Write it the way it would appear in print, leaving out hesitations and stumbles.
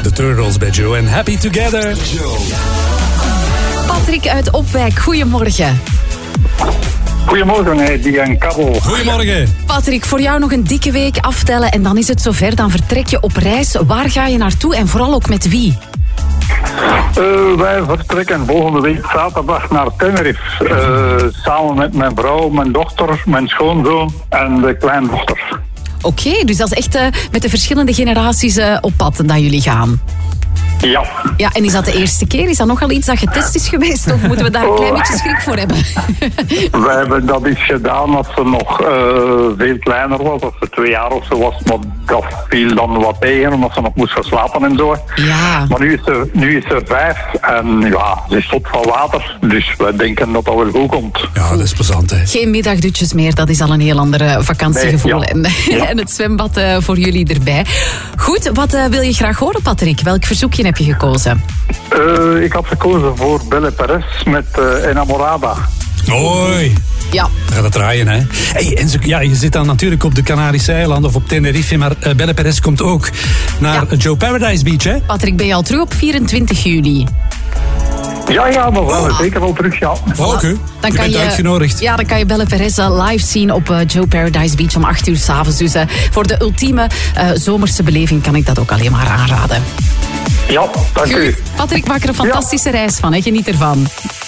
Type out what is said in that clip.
De Turtles bij Joe en Happy Together. Patrick uit Opwijk, goedemorgen. Goedemorgen, Eddie en Kabbel. Goedemorgen. Patrick, voor jou nog een dikke week aftellen en dan is het zover. Dan vertrek je op reis. Waar ga je naartoe en vooral ook met wie? Wij vertrekken volgende week zaterdag naar Tenerife. Samen met mijn vrouw, mijn dochter, mijn schoonzoon en de kleindochter. Oké, dus dat is echt met de verschillende generaties op pad dat jullie gaan. Ja. Ja, en is dat de eerste keer? Is dat nogal iets dat getest is geweest? Of moeten we daar een klein beetje schrik voor hebben? We hebben dat iets gedaan als ze nog veel kleiner was. Als ze 2 jaar of zo was. Maar dat viel dan wat tegen, omdat ze nog moest gaan slapen en zo. Ja. Maar nu is ze 5 en ja, ze is tot van water. Dus we denken dat dat wel goed komt. Ja, dat is plezant, hè. Geen middagdutjes meer, dat is al een heel ander vakantiegevoel. Nee, ja. En het zwembad voor jullie erbij. Goed, wat wil je graag horen, Patrick? Welk verzoekje heb je gekozen? Ik had gekozen voor Belle Perez met Enamorada. Hoi. Ja. Gaat het draaien, hè? Hey, en je zit dan natuurlijk op de Canarische eilanden of op Tenerife, maar Belle Perez komt ook naar Joe Paradise Beach, hè? Patrick, ben je al terug op 24 juli? Ja, maar wel, zeker wel terug, ja. Oké, Dan je bent uitgenodigd. Ja, dan kan je Belle Perez live zien op Joe Paradise Beach om 8 uur 's avonds. Dus voor de ultieme zomerse beleving kan ik dat ook alleen maar aanraden. Ja, dank u. Patrick, maak er een fantastische reis van, hè? Geniet ervan.